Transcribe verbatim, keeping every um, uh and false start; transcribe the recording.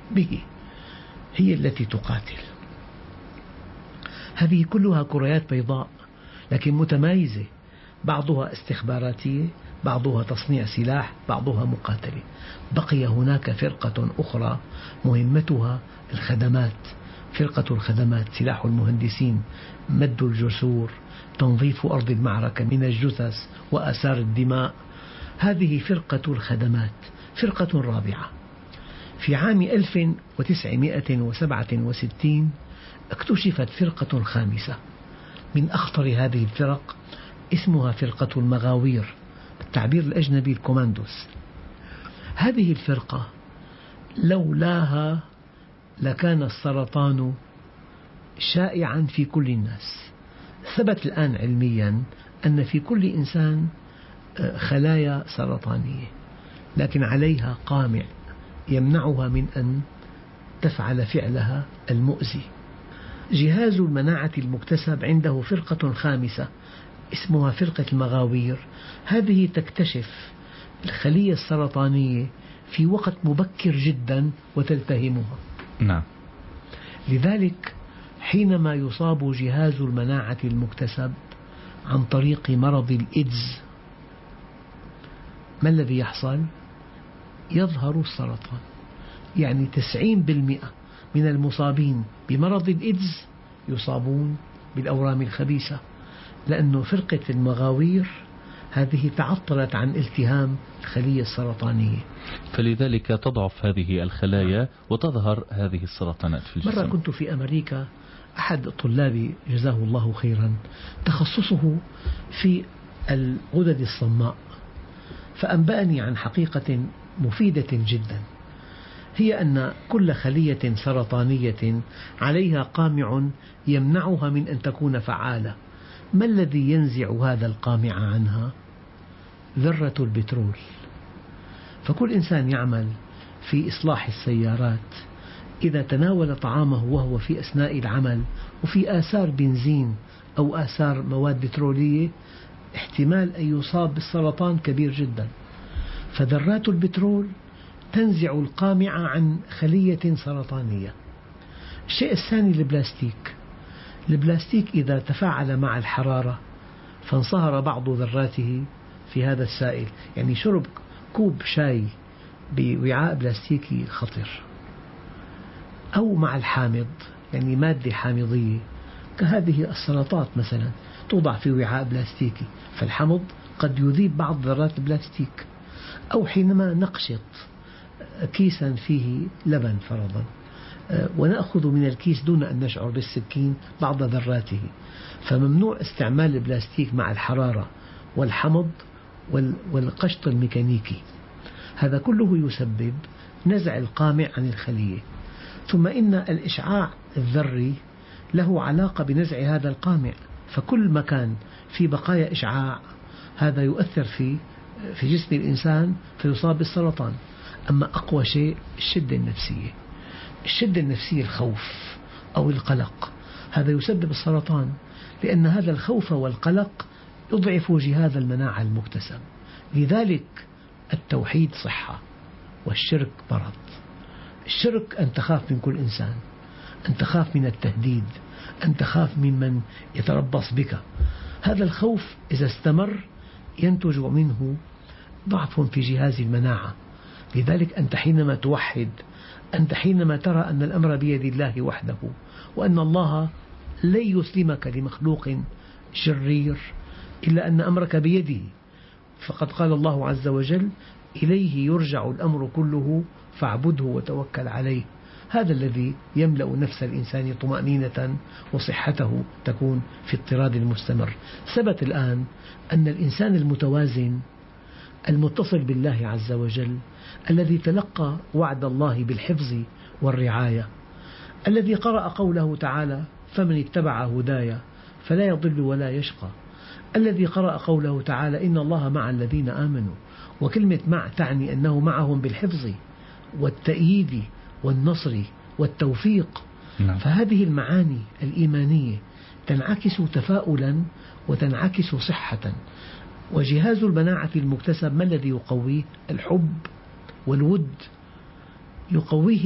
به هي التي تقاتل. هذه كلها كريات بيضاء لكن متمايزة، بعضها استخباراتية، بعضها تصنيع سلاح، بعضها مقاتلة. بقي هناك فرقة أخرى مهمتها الخدمات، فرقة الخدمات، سلاح المهندسين، مد الجسور، تنظيف أرض المعركة من الجثث وآثار الدماء. هذه فرقة الخدمات. فرقة رابعة في عام ألف وتسعمائة وسبعة وستين اكتشفت فرقة خامسة من أخطر هذه الفرق، اسمها فرقة المغاوير، التعبير الأجنبي الكوماندوس. هذه الفرقة لولاها لكان السرطان شائعا في كل الناس. ثبت الآن علميا أن في كل إنسان خلايا سرطانية، لكن عليها قامع يمنعها من أن تفعل فعلها المؤذي. جهاز المناعة المكتسب عنده فرقة خامسة اسمها فرقة المغاوير. هذه تكتشف الخلية السرطانية في وقت مبكر جدا وتلتهمها. نعم. لذلك حينما يصاب جهاز المناعة المكتسب عن طريق مرض الإيدز، ما الذي يحصل؟ يظهر السرطان. يعني تسعين بالمئة من المصابين بمرض الإيدز يصابون بالأورام الخبيثة، لأن فرقة المغاوير هذه تعطلت عن التهام الخلية السرطانية، فلذلك تضعف هذه الخلايا وتظهر هذه السرطانات في الجسم. مرة كنت في أمريكا، أحد طلابي جزاه الله خيرا تخصصه في الغدد الصماء، فأنبأني عن حقيقة مفيدة جدا، هي أن كل خلية سرطانية عليها قامع يمنعها من أن تكون فعالة. ما الذي ينزع هذا القامع عنها؟ ذرة البترول. فكل إنسان يعمل في إصلاح السيارات إذا تناول طعامه وهو في أثناء العمل وفي آثار بنزين أو آثار مواد بترولية، احتمال أن يصاب بالسرطان كبير جدا. فذرات البترول تنزع القامع عن خلية سرطانية. الشيء الثاني البلاستيك. البلاستيك إذا تفاعل مع الحرارة فانصهر بعض ذراته في هذا السائل، يعني شرب كوب شاي بوعاء بلاستيكي خطر، أو مع الحامض، يعني مادة حامضية كهذه السلطات مثلا توضع في وعاء بلاستيكي، فالحمض قد يذيب بعض ذرات البلاستيك. أو حينما نقشط كيسا فيه لبن فرضا ونأخذ من الكيس دون أن نشعر بالسكين بعض ذراته، فممنوع استعمال البلاستيك مع الحرارة والحمض والقشط الميكانيكي. هذا كله يسبب نزع القامع عن الخلية. ثم إن الإشعاع الذري له علاقة بنزع هذا القامع، فكل مكان في بقايا إشعاع هذا يؤثر في في جسم الإنسان فيصاب بالسرطان. أما أقوى شيء الشدة النفسية. الشدة النفسية الخوف أو القلق، هذا يسبب السرطان، لأن هذا الخوف والقلق يضعف جهاز المناعة المكتسب. لذلك التوحيد صحة والشرك مرض. الشرك أن تخاف من كل إنسان، أن تخاف من التهديد، أن تخاف ممن يتربص بك. هذا الخوف إذا استمر ينتج منه ضعف في جهاز المناعة. لذلك أنت حينما توحد، أنت حينما ترى أن الأمر بيد الله وحده، وأن الله لن يسلمك لمخلوق شرير إلا أن أمرك بيده، فقد قال الله عز وجل: إليه يرجع الأمر كله فاعبده وتوكل عليه. هذا الذي يملأ نفس الإنسان طمأنينة، وصحته تكون في اضطراد المستمر. ثبت الآن أن الإنسان المتوازن المتصل بالله عز وجل، الذي تلقى وعد الله بالحفظ والرعاية، الذي قرأ قوله تعالى: فمن اتبع هدايا فلا يضل ولا يشقى، الذي قرأ قوله تعالى: إن الله مع الذين آمنوا. وكلمة مع تعني أنه معهم بالحفظ والتأييد والنصر والتوفيق. نعم. فهذه المعاني الإيمانية تنعكس تفاؤلا وتنعكس صحة. وجهاز المناعة المكتسب ما الذي يقويه؟ الحب والود، يقويه